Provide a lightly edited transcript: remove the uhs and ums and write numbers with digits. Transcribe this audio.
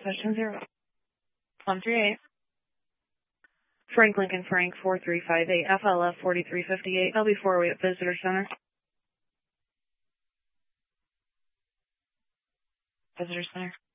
Question 0. 138. Frank Lincoln Frank 4358 FLF 4358 LB4 at Visitor Center. Visitor Center.